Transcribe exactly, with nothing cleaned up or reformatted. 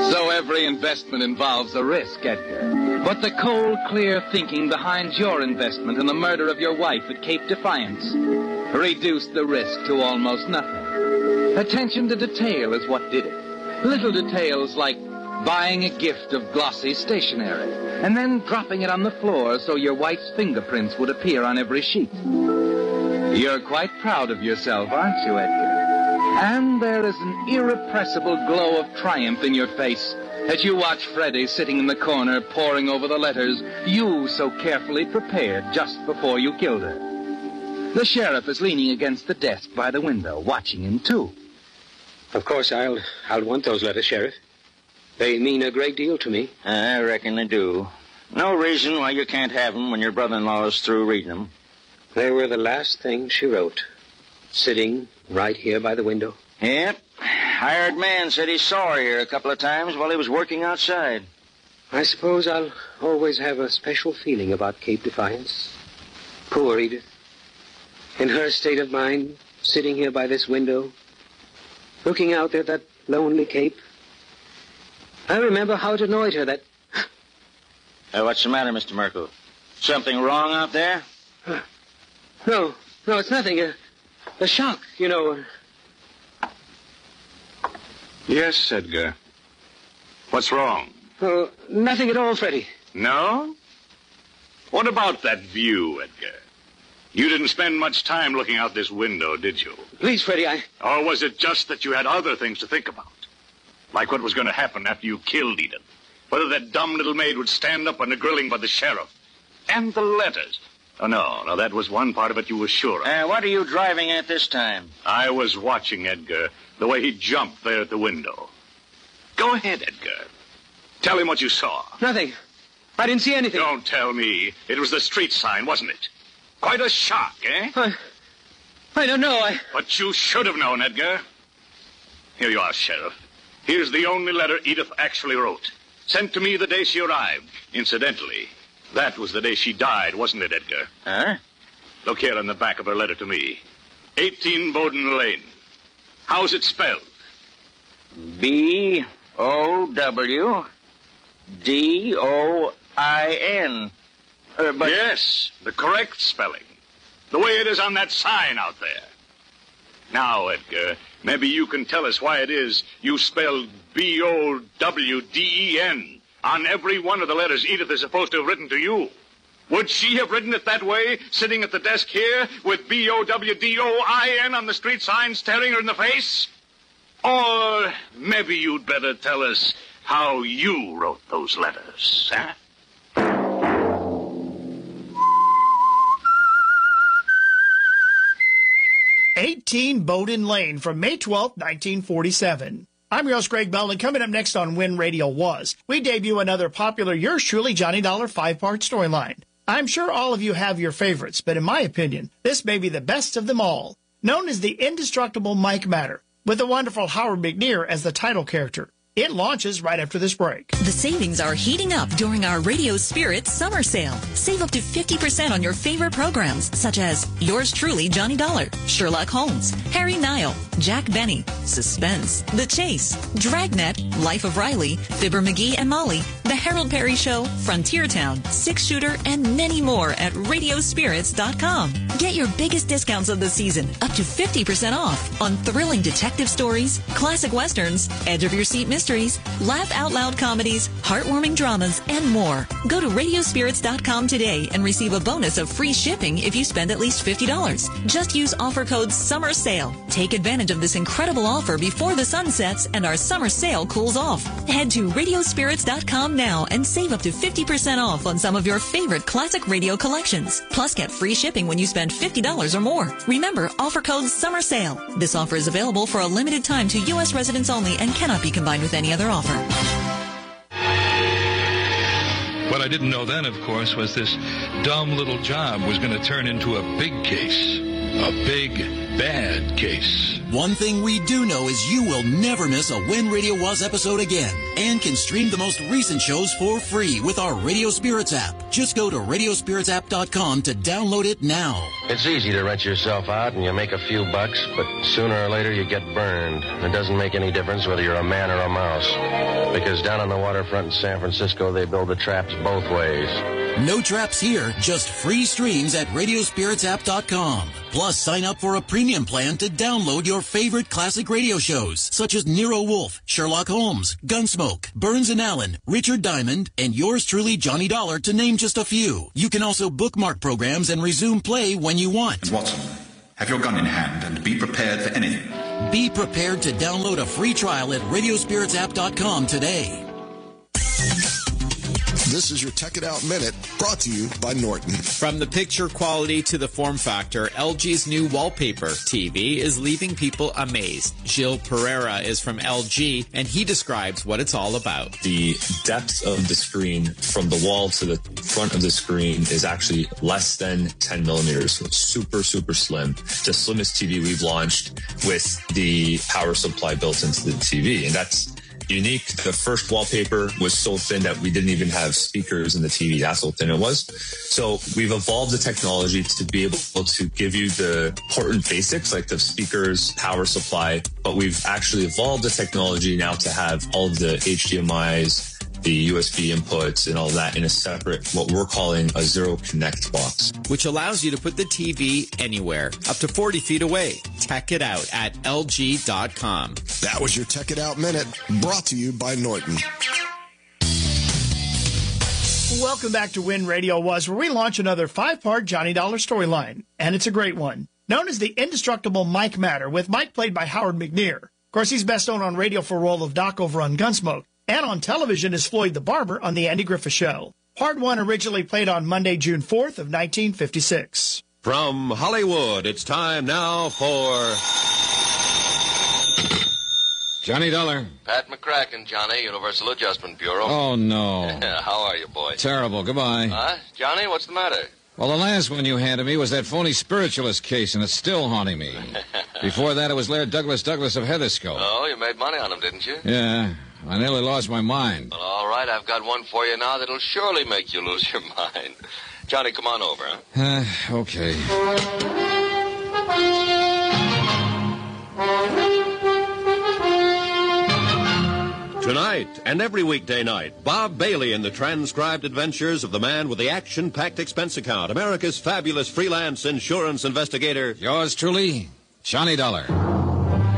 So every investment involves a risk, Edgar. But the cold, clear thinking behind your investment in the murder of your wife at Cape Defiance reduced the risk to almost nothing. Attention to detail is what did it. Little details like buying a gift of glossy stationery and then dropping it on the floor so your wife's fingerprints would appear on every sheet. You're quite proud of yourself, aren't you, Edgar? And there is an irrepressible glow of triumph in your face as you watch Freddie sitting in the corner poring over the letters you so carefully prepared just before you killed her. The sheriff is leaning against the desk by the window, watching him, too. Of course, I'll I'll want those letters, Sheriff. They mean a great deal to me. I reckon they do. No reason why you can't have them when your brother-in-law is through reading them. They were the last thing she wrote, sitting right here by the window. Yep. Hired man said he saw her here a couple of times while he was working outside. I suppose I'll always have a special feeling about Cape Defiance. Poor Edith. In her state of mind, sitting here by this window, looking out at that lonely cape. I remember how it annoyed her that... Uh, what's the matter, Mister Merkel? Something wrong out there? Uh, no, no, it's nothing. A, a shock, you know. Yes, Edgar. What's wrong? Oh, nothing at all, Freddie. No? What about that view, Edgar? You didn't spend much time looking out this window, did you? Please, Freddie, I... Or was it just that you had other things to think about? Like what was going to happen after you killed Edith? Whether that dumb little maid would stand up under grilling by the sheriff. And the letters. Oh, no, no, that was one part of it you were sure of. Uh, what are you driving at this time? I was watching Edgar, the way he jumped there at the window. Go ahead, Edgar. Tell him what you saw. Nothing. I didn't see anything. Don't tell me. It was the street sign, wasn't it? Quite a shock, eh? I, I don't know. I... But you should have known, Edgar. Here you are, Sheriff. Here's the only letter Edith actually wrote. Sent to me the day she arrived. Incidentally, that was the day she died, wasn't it, Edgar? Huh? Look here on the back of her letter to me. eighteen Bowden Lane. How's it spelled? B O W D O I N. Uh, but... Yes, the correct spelling. The way it is on that sign out there. Now, Edgar, maybe you can tell us why it is you spelled B O W D E N on every one of the letters Edith is supposed to have written to you. Would she have written it that way, sitting at the desk here with B O W D O I N on the street sign staring her in the face? Or maybe you'd better tell us how you wrote those letters, huh? eighteen Bowden Lane from May twelfth, nineteen forty-seven. I'm your host, Greg Bell, and coming up next on When Radio Was, we debut another popular Yours Truly Johnny Dollar five-part storyline. I'm sure all of you have your favorites, but in my opinion, this may be the best of them all. Known as the indestructible Mike Matter, with the wonderful Howard McNear as the title character. It launches right after this break. The savings are heating up during our Radio Spirit summer sale. Save up to fifty percent on your favorite programs, such as Yours Truly, Johnny Dollar, Sherlock Holmes, Harry Nile, Jack Benny, Suspense, The Chase, Dragnet, Life of Riley, Fibber McGee and Molly, The Harold Perry Show, Frontier Town, Six Shooter, and many more at radio spirits dot com. Get your biggest discounts of the season, up to fifty percent off on thrilling detective stories, classic westerns, edge-of-your-seat mysteries, laugh-out-loud comedies, heartwarming dramas, and more. Go to radio spirits dot com today and receive a bonus of free shipping if you spend at least fifty dollars. Just use offer code SUMMERSALE. Take advantage of this incredible offer before the sun sets and our summer sale cools off. Head to radio spirits dot com now and save up to fifty percent off on some of your favorite classic radio collections. Plus, get free shipping when you spend fifty dollars or more. Remember, offer code SUMMERSALE. This offer is available for a limited time to U S residents only and cannot be combined with any other offer. What I didn't know then, of course, was this dumb little job was going to turn into a big case. A big bad case. One thing we do know is you will never miss a When Radio Was episode again, and can stream the most recent shows for free with our Radio Spirits app. Just go to radio spirits app dot com to download it now. It's easy to rent yourself out and you make a few bucks, but sooner or later you get burned. It doesn't make any difference whether you're a man or a mouse, because down on the waterfront in San Francisco they build the traps both ways. No traps here, just free streams at radio spirits app dot com. Plus, sign up for a premium plan to download your favorite classic radio shows, such as Nero Wolfe, Sherlock Holmes, Gunsmoke, Burns and Allen, Richard Diamond, and yours truly, Johnny Dollar, to name just a few. You can also bookmark programs and resume play when you want. Watson, have your gun in hand and be prepared for anything. Be prepared to download a free trial at radio spirits app dot com today. This is your Tech It Out Minute, brought to you by Norton. From the picture quality to the form factor, L G's new wallpaper T V is leaving people amazed. Gilles Pereira is from L G, and he describes what it's all about. The depth of the screen from the wall to the front of the screen is actually less than ten millimeters. So it's super, super slim. The slimmest T V we've launched with the power supply built into the T V, and that's unique. The first wallpaper was so thin that we didn't even have speakers in the T V. That's how thin it was. So we've evolved the technology to be able to give you the important basics like the speakers, power supply, but we've actually evolved the technology now to have all of the H D M Is, the U S B inputs and all that in a separate, what we're calling a Zero Connect box. Which allows you to put the T V anywhere, up to forty feet away. Tech it out at L G dot com. That was your Tech It Out Minute, brought to you by Norton. Welcome back to When Radio Was, where we launch another five-part Johnny Dollar storyline. And it's a great one. Known as the indestructible Mike Matter, with Mike played by Howard McNear. Of course, he's best known on radio for the role of Doc over on Gunsmoke, and on television as Floyd the Barber on The Andy Griffith Show. Part one originally played on Monday, June fourth of nineteen fifty-six. From Hollywood, it's time now for Johnny Dollar. Pat McCracken, Johnny, Universal Adjustment Bureau. Oh, no. How are you, boy? Terrible. Goodbye. Huh? Johnny, what's the matter? Well, the last one you handed me was that phony spiritualist case, and it's still haunting me. Before that, it was Laird Douglas Douglas of Heatherscope. Oh, you made money on him, didn't you? Yeah. I nearly lost my mind. Well, all right, I've got one for you now that'll surely make you lose your mind. Johnny, come on over, huh? Uh, okay. Tonight and every weekday night, Bob Bailey in the transcribed adventures of the man with the action-packed expense account, America's fabulous freelance insurance investigator. Yours truly, Johnny Dollar.